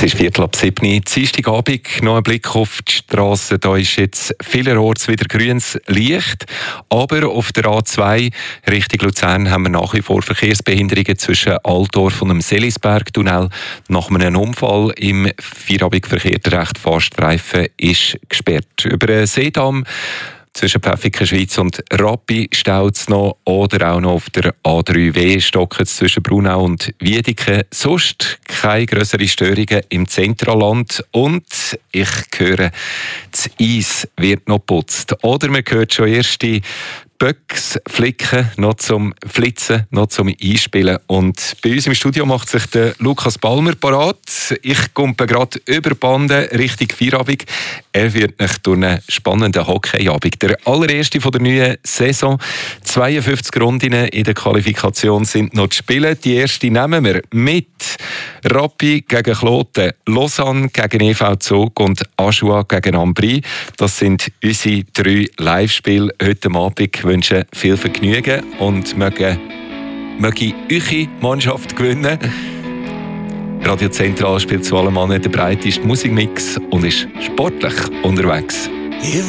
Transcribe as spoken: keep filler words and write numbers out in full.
ist Viertel ab sieben. Dienstagabend noch ein Blick auf die Strasse. Da ist jetzt vielerorts wieder grünes Licht. Aber auf der A zwei Richtung Luzern haben wir nach wie vor Verkehrsbehinderungen zwischen Altdorf und dem Selisberg-Tunnel. Nach einem Unfall im Feierabendverkehr der rechte Fahrstreifen ist gesperrt. Über den Seedamm zwischen Pfäffiken, Schweiz und Rappi staut es noch. Oder auch noch auf der A drei W stockt es zwischen Brunau und Wiedeken. Sonst keine grösseren Störungen im Zentralland. Und ich höre, das Eis wird noch geputzt. Oder man hört schon erste Böcks, Flicken, noch zum Flitzen, noch zum Einspielen. Und bei uns im Studio macht sich der Lukas Balmer parat. Ich komme gerade über die Bande Richtung Feierabend. Er wird nach durch einen spannenden Hockeyabend. Der allererste von der neuen Saison. zweiundfünfzig Runden in der Qualifikation sind noch zu spielen. Die erste nehmen wir mit Rappi gegen Kloten, Lausanne gegen E V Zug und Aschua gegen Ambri. Das sind unsere drei Live-Spiele heute Abend. Ich wünsche viel Vergnügen und möge, möge eure Mannschaft gewinnen. Radio Zentral spielt zu allem an den breitesten Musikmix und ist sportlich unterwegs.